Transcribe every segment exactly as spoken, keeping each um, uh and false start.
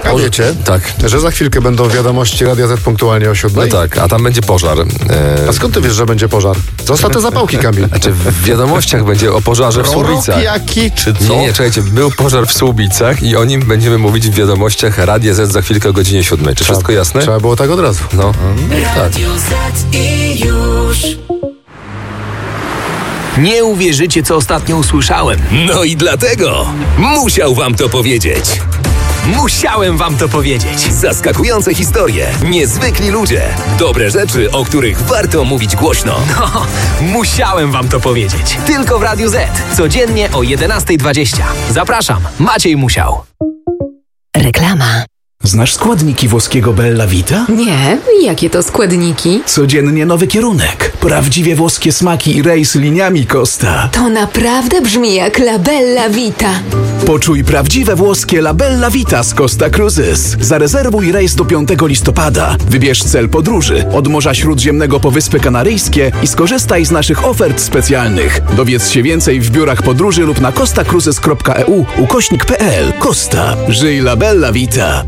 A wiecie, tak. że za chwilkę będą wiadomości Radia Z punktualnie o siódmej? No tak, a tam będzie pożar. A skąd ty wiesz, że będzie pożar? Zostaw te zapałki, Kamil. Znaczy w wiadomościach będzie o pożarze w Słubicach. Jaki, czy co? Nie, nie, czekajcie, był pożar w Słubicach i o nim będziemy mówić w wiadomościach Radia Z za chwilkę o godzinie siódmej. Czy wszystko jasne? Trzeba było tak od razu. No, tak. Nie uwierzycie, co ostatnio usłyszałem. No i dlatego musiał wam to powiedzieć. Musiałem wam to powiedzieć. Zaskakujące historie, niezwykli ludzie, dobre rzeczy, o których warto mówić głośno. No, musiałem wam to powiedzieć. Tylko w Radiu Z. Codziennie o jedenasta dwadzieścia. Zapraszam, Maciej Musiał. Reklama. Znasz składniki włoskiego Bella Vita? Nie, jakie to składniki? Codziennie nowy kierunek. Prawdziwie włoskie smaki i rejs liniami Costa. To naprawdę brzmi jak La Bella Vita. Poczuj prawdziwe włoskie La Bella Vita z Costa Cruises. Zarezerwuj rejs do piątego listopada. Wybierz cel podróży od Morza Śródziemnego po Wyspy Kanaryjskie i skorzystaj z naszych ofert specjalnych. Dowiedz się więcej w biurach podróży lub na costa cruises kropka e u ukośnik kropka p l. Costa. Żyj La Bella Vita.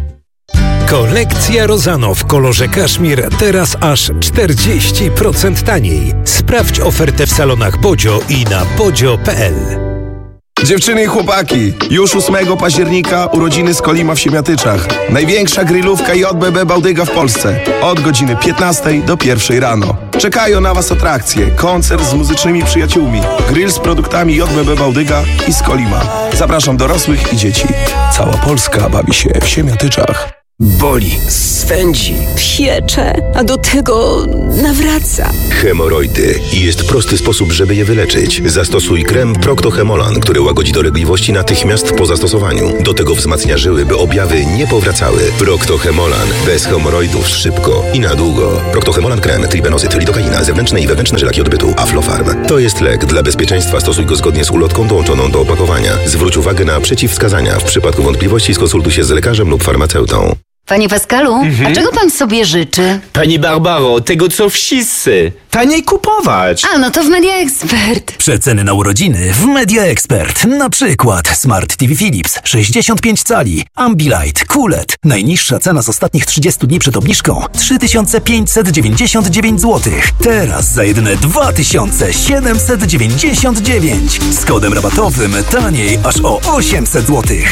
Kolekcja Rozano w kolorze kaszmir teraz aż czterdzieści procent taniej. Sprawdź ofertę w salonach Podzio i na podzio kropka p l. Dziewczyny i chłopaki, już ósmego października urodziny z Kolima w Siemiatyczach. Największa grillówka J B B Bałdyga w Polsce. Od godziny piętnastej do pierwszej rano. Czekają na Was atrakcje, koncert z muzycznymi przyjaciółmi, grill z produktami J B B Bałdyga i z Kolima. Zapraszam dorosłych i dzieci. Cała Polska bawi się w Siemiatyczach. Boli, swędzi, Piecze, a do tego nawraca. hemoroidy i jest prosty sposób, żeby je wyleczyć. Zastosuj krem Procto-Hemolan, który łagodzi dolegliwości natychmiast po zastosowaniu. Do tego wzmacnia żyły, by objawy nie powracały. Procto-Hemolan. Bez hemoroidów szybko i na długo. Procto-Hemolan krem, tribenozyt, lidokaina, zewnętrzne i wewnętrzne żylaki odbytu, Aflofarm. To jest lek. Dla bezpieczeństwa stosuj go zgodnie z ulotką dołączoną do opakowania. Zwróć uwagę na przeciwwskazania. W przypadku wątpliwości skonsultuj się z lekarzem lub farmaceutą. Panie Pascalu, Mhm. a czego pan sobie życzy? Pani Barbaro, tego co wszyscy. Taniej kupować. A, no to w Media Expert. Przeceny na urodziny w Media Expert. Na przykład Smart T V Philips sześćdziesiąt pięć cali, Ambilight, Q L E D. Najniższa cena z ostatnich trzydziestu dni przed obniżką trzy tysiące pięćset dziewięćdziesiąt dziewięć złotych. Teraz za jedyne dwa tysiące siedemset dziewięćdziesiąt dziewięć. Z kodem rabatowym taniej aż o osiemset złotych.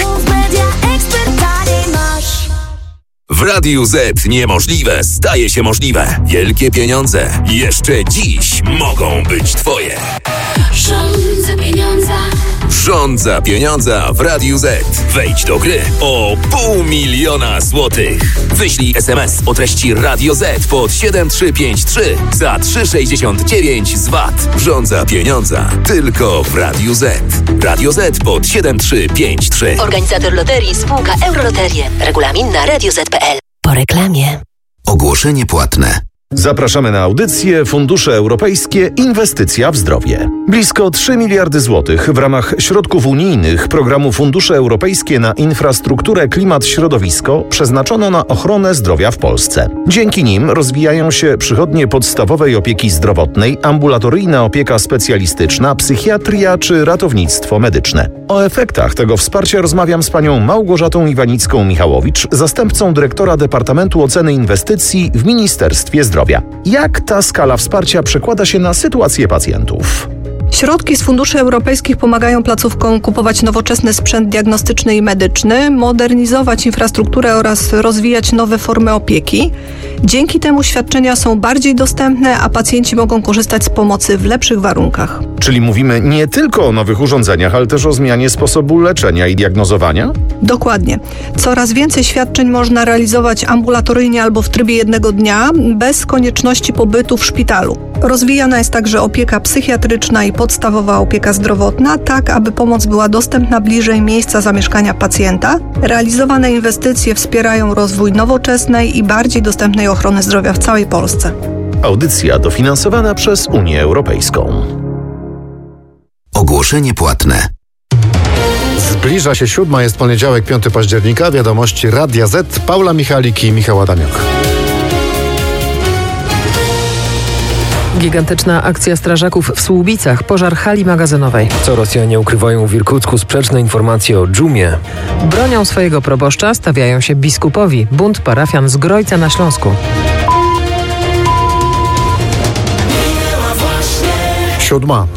W Radiu Z niemożliwe staje się możliwe. Wielkie pieniądze jeszcze dziś mogą być Twoje. Rządza pieniądza. Rządza pieniądza w Radiu Z. Wejdź do gry o pół miliona złotych. Wyślij es em es o treści Radio Z pod siedem trzy pięć trzy za trzy sześćdziesiąt dziewięć z V A T. Rządza pieniądza tylko w Radiu Z. Radio Z pod siedem trzy pięć trzy. Organizator loterii spółka Euroloterie. Regulamin na radio zet kropka p l. Po reklamie. Ogłoszenie płatne. Zapraszamy na audycję Fundusze Europejskie Inwestycja w Zdrowie. Blisko trzy miliardy złotych w ramach środków unijnych programu Fundusze Europejskie na infrastrukturę, klimat, środowisko przeznaczono na ochronę zdrowia w Polsce. Dzięki nim rozwijają się przychodnie podstawowej opieki zdrowotnej, ambulatoryjna opieka specjalistyczna, psychiatria czy ratownictwo medyczne. O efektach tego wsparcia rozmawiam z panią Małgorzatą Iwanicką-Michałowicz, zastępcą dyrektora Departamentu Oceny Inwestycji w Ministerstwie Zdrowia. Jak ta skala wsparcia przekłada się na sytuację pacjentów? Środki z funduszy europejskich pomagają placówkom kupować nowoczesny sprzęt diagnostyczny i medyczny, modernizować infrastrukturę oraz rozwijać nowe formy opieki. Dzięki temu świadczenia są bardziej dostępne, a pacjenci mogą korzystać z pomocy w lepszych warunkach. Czyli mówimy nie tylko o nowych urządzeniach, ale też o zmianie sposobu leczenia i diagnozowania? Dokładnie. Coraz więcej świadczeń można realizować ambulatoryjnie albo w trybie jednego dnia, bez konieczności pobytu w szpitalu. Rozwijana jest także opieka psychiatryczna i podstawowa opieka zdrowotna, tak aby pomoc była dostępna bliżej miejsca zamieszkania pacjenta. Realizowane inwestycje wspierają rozwój nowoczesnej i bardziej dostępnej ochrony zdrowia w całej Polsce. Audycja dofinansowana przez Unię Europejską. Ogłoszenie płatne. Zbliża się siódma, jest poniedziałek, piątego października. Wiadomości Radia Z, Paula Michalik i Michał Adamiuk. Gigantyczna akcja strażaków w Słubicach, pożar hali magazynowej. Co Rosjanie ukrywają w Irkucku? Sprzeczne informacje o dżumie. Bronią swojego proboszcza, stawiają się biskupowi. Bunt parafian z Grojca na Śląsku. Siódma.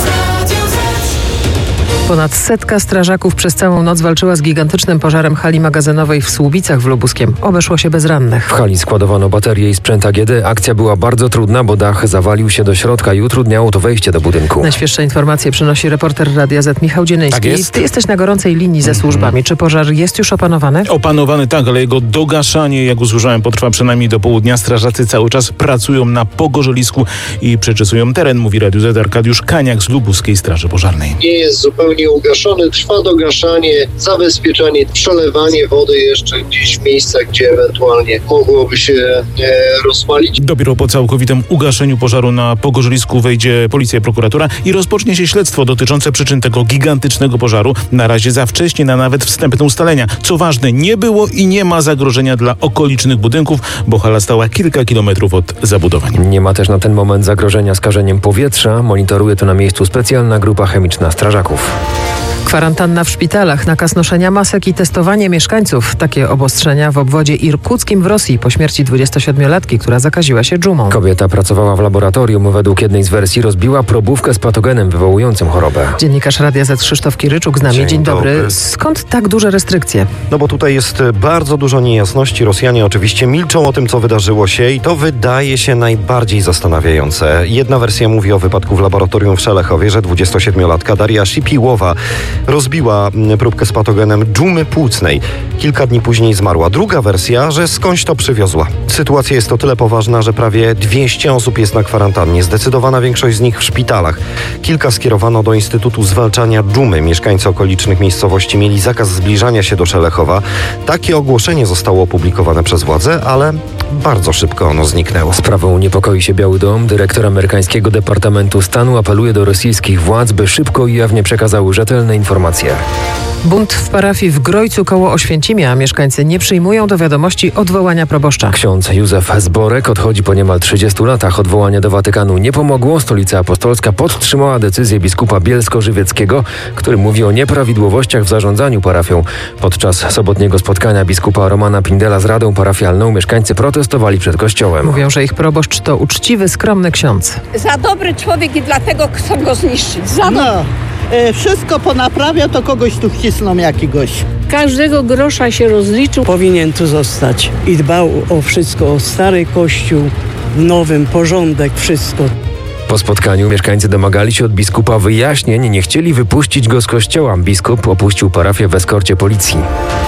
Ponad setka strażaków przez całą noc walczyła z gigantycznym pożarem hali magazynowej w Słubicach w Lubuskiem. Obeszło się bez rannych. W hali składowano baterie i sprzęt A G D. Akcja była bardzo trudna, bo dach zawalił się do środka i utrudniało to wejście do budynku. Najświeższe informacje przynosi reporter Radia Z Michał Dzienyński. Tak jest. Ty jesteś na gorącej linii ze służbami. Czy pożar jest już opanowany? Opanowany tak, ale jego dogaszanie, jak usłyszałem, potrwa przynajmniej do południa. Strażacy cały czas pracują na pogorzelisku i przeczesują teren, mówi Radiu Z Arkadiusz Kaniak z Lubuskiej Straży Pożarnej. Nie jest zupełnie ugaszony, trwa dogaszanie, zabezpieczanie, przelewanie wody jeszcze gdzieś w miejscach, gdzie ewentualnie mogłoby się e, rozpalić. Dopiero po całkowitym ugaszeniu pożaru na pogorzelisku wejdzie policja i prokuratura i rozpocznie się śledztwo dotyczące przyczyn tego gigantycznego pożaru. Na razie za wcześnie na nawet wstępne ustalenia. Co ważne, nie było i nie ma zagrożenia dla okolicznych budynków, bo hala stała kilka kilometrów od zabudowań. Nie ma też na ten moment zagrożenia skażeniem powietrza. Monitoruje to na miejscu specjalna grupa chemiczna strażaków. Kwarantanna w szpitalach, nakaz noszenia masek i testowanie mieszkańców. Takie obostrzenia w obwodzie irkuckim w Rosji po śmierci dwudziestosiedmiolatki, która zakaziła się dżumą. Kobieta pracowała w laboratorium. Według jednej z wersji rozbiła probówkę z patogenem wywołującym chorobę. Dziennikarz Radia Z Krzysztof Kiryczuk z nami. Dzień, Dzień dobry. dobry. Skąd tak duże restrykcje? No bo tutaj jest bardzo dużo niejasności. Rosjanie oczywiście milczą o tym, co wydarzyło się i to wydaje się najbardziej zastanawiające. Jedna wersja mówi o wypadku w laboratorium w Szelechowie, że dwudziestosiedmiolatka Daria Shipiłowa rozbiła próbkę z patogenem dżumy płucnej. Kilka dni później zmarła. Druga wersja, że skądś to przywiozła. Sytuacja jest o tyle poważna, że prawie dwieście osób jest na kwarantannie. Zdecydowana większość z nich w szpitalach. Kilka skierowano do Instytutu Zwalczania Dżumy. Mieszkańcy okolicznych miejscowości mieli zakaz zbliżania się do Szelechowa. Takie ogłoszenie zostało opublikowane przez władze, ale bardzo szybko ono zniknęło. Sprawą niepokoi się Biały Dom. Dyrektor amerykańskiego Departamentu Stanu apeluje do rosyjskich władz, by szybko i jawnie przekazały rzetelne informacje. Bunt w parafii w Grojcu koło Oświęcimia, a mieszkańcy nie przyjmują do wiadomości odwołania proboszcza. Ksiądz Józef Zborek odchodzi po niemal trzydziestu latach. Odwołanie do Watykanu nie pomogło. Stolica Apostolska podtrzymała decyzję biskupa bielsko-żywieckiego, który mówi o nieprawidłowościach w zarządzaniu parafią. Podczas sobotniego spotkania biskupa Romana Pindela z Radą Parafialną mieszkańcy protestowali przed kościołem. Mówią, że ich proboszcz to uczciwy, skromny ksiądz. Za dobry człowiek i dlatego chcą go zniszczyć. Za no. Wszystko ponaprawia, to kogoś tu wcisną jakiegoś. Każdego grosza się rozliczył. Powinien tu zostać i dbał o wszystko, o stary kościół, nowym, porządek, wszystko. Po spotkaniu mieszkańcy domagali się od biskupa wyjaśnień, nie chcieli wypuścić go z kościoła. Biskup opuścił parafię w eskorcie policji.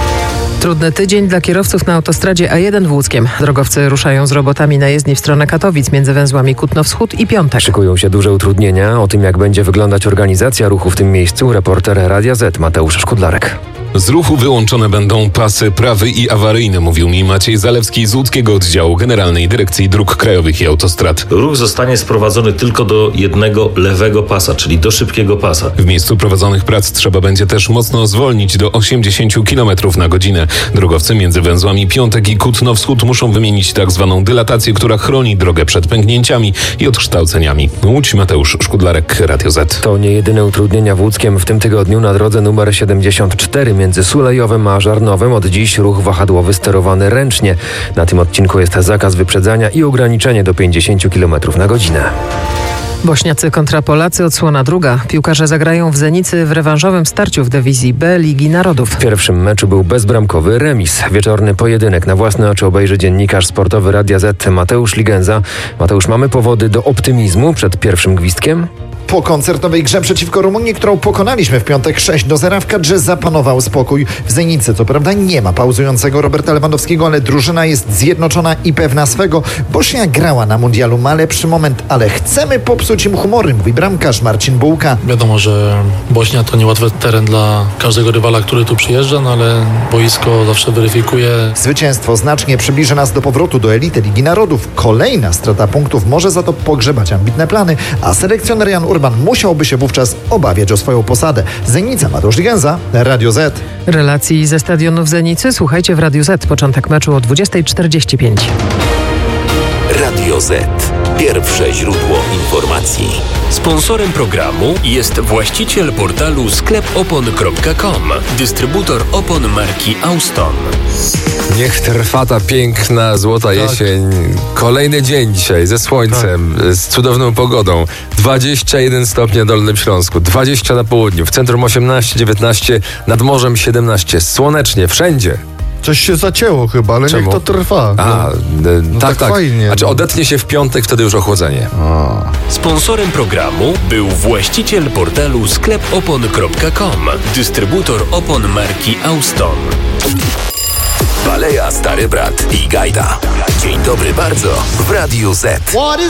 Trudny tydzień dla kierowców na autostradzie A jeden w Łódzkiem. Drogowcy ruszają z robotami na jezdni w stronę Katowic między węzłami Kutno-Wschód i Piątek. Szykują się duże utrudnienia. O tym, jak będzie wyglądać organizacja ruchu w tym miejscu, reporter Radia Z Mateusz Szkudlarek. Z ruchu wyłączone będą pasy prawy i awaryjne, mówił mi Maciej Zalewski z łódzkiego oddziału Generalnej Dyrekcji Dróg Krajowych i Autostrad. Ruch zostanie sprowadzony tylko do jednego lewego pasa, czyli do szybkiego pasa. W miejscu prowadzonych prac trzeba będzie też mocno zwolnić do osiemdziesiąt kilometrów na godzinę. Drogowcy między węzłami Piątek i Kutno-Wschód muszą wymienić tak zwaną dylatację, która chroni drogę przed pęknięciami i odkształceniami. Łódź, Mateusz Szkudlarek, Radio Z. To nie jedyne utrudnienia w Łódzkiem w tym tygodniu. Na drodze numer siedemdziesiąt cztery między Sulejowem a Żarnowem od dziś ruch wahadłowy sterowany ręcznie. Na tym odcinku jest zakaz wyprzedzania i ograniczenie do pięćdziesiąt kilometrów na godzinę. Bośniacy kontra Polacy, odsłona druga. Piłkarze zagrają w Zenicy w rewanżowym starciu w dywizji B Ligi Narodów. W pierwszym meczu był bezbramkowy remis. Wieczorny pojedynek na własne oczy obejrzy dziennikarz sportowy Radia Z Mateusz Ligenza. Mateusz, mamy powody do optymizmu przed pierwszym gwizdkiem? Po koncertowej grze przeciwko Rumunii, którą pokonaliśmy w piątek sześć do zera, w kadrze zapanował spokój. W Zenicy co prawda nie ma pauzującego Roberta Lewandowskiego, ale drużyna jest zjednoczona i pewna swego. Bośnia grała na mundialu, ma lepszy moment, ale chcemy popsuć im humory, mówi bramkarz Marcin Bułka. Wiadomo, że Bośnia to niełatwy teren dla każdego rywala, który tu przyjeżdża, no ale boisko zawsze weryfikuje. Zwycięstwo znacznie przybliży nas do powrotu do elity Ligi Narodów. Kolejna strata punktów może za to pogrzebać ambitne plany, a selekcjoner Jan Urban musiałby się wówczas obawiać o swoją posadę. Zenica, Mateusz Ligenza, Radio Z. Relacji ze stadionu w Zenicy słuchajcie w Radiu Z. Początek meczu o dwudziesta czterdzieści pięć. Radio Z. Pierwsze źródło informacji. Sponsorem programu jest właściciel portalu sklep opon kropka com, dystrybutor opon marki Auston. Niech trwa ta piękna, złota tak. jesień. Kolejny dzień dzisiaj ze słońcem, tak. z cudowną pogodą. dwadzieścia jeden stopni na Dolnym Śląsku, dwadzieścia na południu, w centrum osiemnaście, dziewiętnaście, nad morzem siedemnaście. Słonecznie, wszędzie. Coś się zacięło chyba, ale Czemu? niech to trwa. A, no. No tak, tak, tak. fajnie. Znaczy odetnie się w piątek, wtedy już ochłodzenie. A. Sponsorem programu był właściciel portalu sklep opon kropka com, dystrybutor opon marki Auston. Baleja Stary Brat i Gajda. Dzień dobry bardzo w Radiu Z.